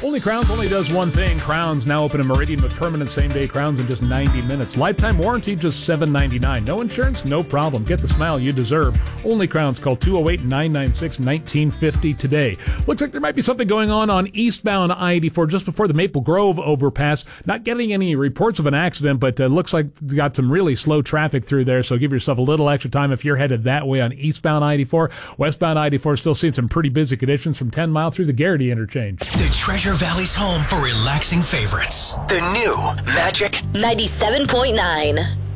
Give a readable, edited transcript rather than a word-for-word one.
Only Crowns only does one thing. Crowns now open in Meridian with permanent same-day crowns in just 90 minutes. Lifetime warranty, just $7.99. No insurance, no problem. Get the smile you deserve. Only Crowns. Call 208-996-1950 today. Looks like there might be something going on eastbound I-84 just before the Maple Grove overpass. Not getting any reports of an accident, but looks like you got some really slow traffic through there, so give yourself a little extra time if you're headed that way on eastbound I-84. Westbound I-84 still seeing some pretty busy conditions from 10 Mile through the Garrity interchange. The Treasure Valley's home for relaxing favorites. The new Magic 97.9.